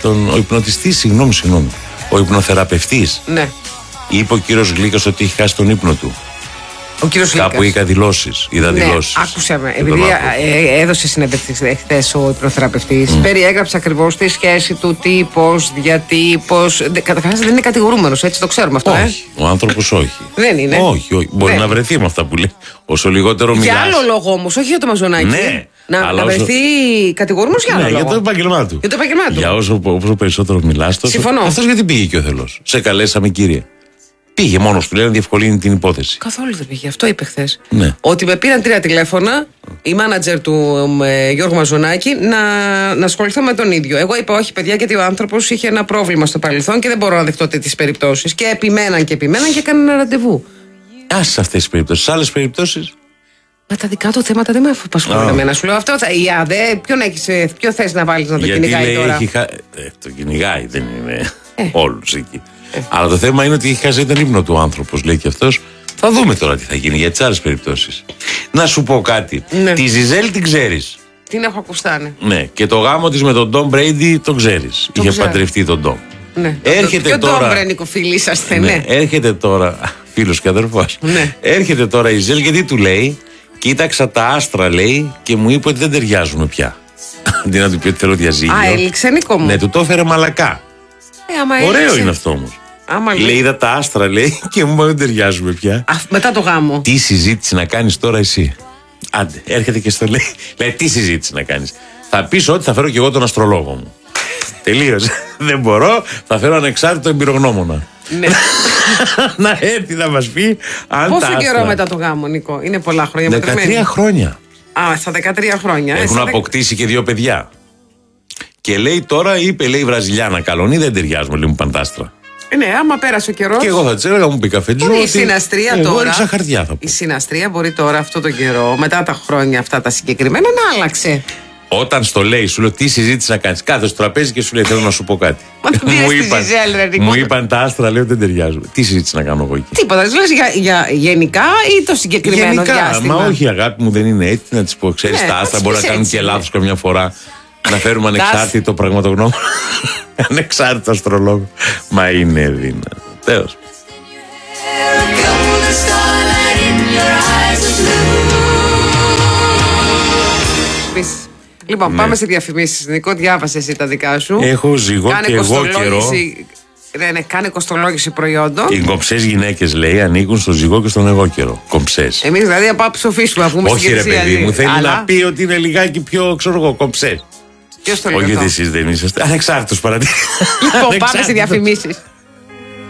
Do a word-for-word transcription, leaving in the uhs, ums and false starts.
τον. Ο υπνοτιστής, συγγνώμη, συγγνώμη. Ο υπνοθεραπευτής. Ναι. Είπε ο κύριος Γλύκας ότι έχει χάσει τον ύπνο του. Ο κύριος Γλύκας. Κάπου είχα δηλώσεις. Είδα ναι, δηλώσεις. Άκουσα με. Επειδή ε, έδωσε συνέντευξη χθες ο υπνοθεραπευτής, mm. περιέγραψε ακριβώς τη σχέση του, τι, πώς, γιατί, πώς. Καταρχάς δεν είναι κατηγορούμενος, έτσι το ξέρουμε αυτό. Όχι. Ε? Ο άνθρωπος όχι. Δεν είναι. Όχι, όχι. Μπορεί δεν. να βρεθεί με αυτά που λέει. Όσο λιγότερο μιλάς. Για άλλο λόγο όμως, όχι για το Μαζονάκι. Ναι. Να, να όσο... βρεθεί κατηγορούμενος για άλλο ναι, λόγο. Για το επάγγελμά του. Για το επάγγελμά του. Για όσο, όσο περισσότερο μιλάς, τόσο. Συμφωνώ. Αυτός γιατί πήγε και ο Θελός. Σε καλέσαμε, κύριε. Πήγε μόνος του, λέει, να διευκολύνει την υπόθεση. Καθόλου δεν πήγε. Αυτό είπε χθες. Ναι. Ότι με πήραν τρία τηλέφωνα, η μάνατζερ του ε, Γιώργου Μαζονάκη, να, να ασχοληθώ με τον ίδιο. Εγώ είπα όχι, παιδιά, γιατί ο άνθρωπος είχε ένα πρόβλημα στο παρελθόν και δεν μπορώ να δεχτώ τέτοιες περιπτώσεις. Και επιμέναν και επιμέναν και έκαναν ένα ραντεβού. Άσε αυτές τις περιπτώσεις. Σε άλλες περιπτώσεις. Μα τα δικά του θέματα δεν με απασχολούν εμένα. Σου λέω αυτό. Θα, η ΑΔΕ, ποιον, έχεις, ποιον θες να βάλεις να το γιατί κυνηγάει λέει, τώρα. Έχει χα... ε, το κυνηγάει, δεν είναι ε. όλους εκεί. Ε. Αλλά το θέμα είναι ότι έχει χάσει τον ύπνο του άνθρωπος, λέει και αυτός. Θα δούμε τώρα τι θα γίνει για τις άλλες περιπτώσεις. Να σου πω κάτι. Ναι. Τη Ζιζέλ την ξέρεις. Την έχω ακουστάνει. Ναι, και το γάμο της με τον Ντόμ Μπρέιντι το ξέρεις. Το Είχε ξέρω. παντρευτεί τον Ντόμ. Ναι. Έρχεται το, τώρα. Ποιο Ντόμ Μπρέιντι φίλοι είσαστε, ναι. ναι. Έρχεται τώρα. Φίλος και αδερφός. Ναι. Έρχεται τώρα η Ζιζέλ γιατί του λέει. Κοίταξα τα άστρα, λέει, και μου είπε ότι δεν ταιριάζουμε πια. Αντί να του πει ότι θέλω διαζύγιο. Α, έλειξε, Νίκο μου. Ναι, του το έφερε μαλακά. Ε, άμα ωραίο έλειξε. Είναι αυτό όμως. Άμα λέει, είδα τα άστρα, λέει, και μου είπε δεν ταιριάζουμε πια. Α, μετά το γάμο. Τι συζήτηση να κάνεις τώρα εσύ. Άντε, έρχεται και στο λέει. Λέει, τι συζήτηση να κάνεις. Θα πεις ότι θα φέρω κι εγώ τον αστρολόγο μου. Τελείωσε. Δεν μπορώ, θα φέρω ανεξάρτητο εμπειρογνώμονα. Ναι. Να έρθει να μας πει αν πόσο τα άστρα. καιρό μετά το γάμο, Νίκο, είναι πολλά χρόνια. δεκατρία χρόνια. Α, στα δεκατρία χρόνια. Έχουν ε, αποκτήσει και δύο παιδιά. Και λέει τώρα, είπε, λέει, Βραζιλιάνα καλονή, δεν ταιριάζουμε, λέει, μου παντάστρα. Ναι, άμα πέρασε ο καιρός. Και εγώ θα τη έλεγα, μου πει καφετζού. Η συναστρία εγώ τώρα. Έριξα χαρτιά, θα πω. Η συναστρία μπορεί τώρα αυτό το καιρό, μετά τα χρόνια αυτά τα συγκεκριμένα, να άλλαξε. Όταν στο λέει, σου λέω τι συζήτηση να κάνεις. Κάθεσαι στο τραπέζι και σου λέει, θέλω να σου πω κάτι. μου, είπαν, Ζιζέλ, μου είπαν τα άστρα, λέω δεν ταιριάζουν. Τι συζήτηση να κάνω εγώ εκεί. Τίποτα, λες για, για γενικά ή το συγκεκριμένο γενικά, διάστημα. Μα όχι, αγάπη μου, δεν είναι έτσι να τη πω. Ξέρεις, ναι, τα άστρα μπορεί να κάνουν έτσι, και ναι. λάθος καμιά φορά. Να φέρουμε ανεξάρτητο πραγματογνώμο. Ανεξάρτητο αστρολόγο. Μα είναι δυνατό. Τέλος. Λοιπόν, ναι. πάμε σε διαφημίσεις. Νικό, διάβασε εσύ τα δικά σου. Έχω ζυγό κάνε και εγώ καιρό. Ναι, ναι, κάνε κοστολόγηση προϊόντων. Οι κομψές γυναίκες, λέει, ανήκουν στο ζυγό και στον εγώ καιρό. Κομψές. Εμείς δηλαδή από ψοφήσουμε, αφού όχι, ρε παιδί μου, θέλει αλλά... να πει ότι είναι λιγάκι πιο, ξέρω εγώ, κομψές. Ποιος το λέει? Όχι, ότι εσείς δεν είσαστε. Ανεξάρτητος παρατηρητής. Λοιπόν, πάμε σε διαφημίσεις.